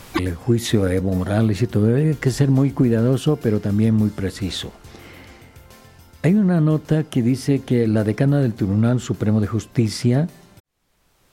el juicio a Evo Morales y todo, hay que ser muy cuidadoso, pero también muy preciso. Hay una nota que dice que la decana del Tribunal Supremo de Justicia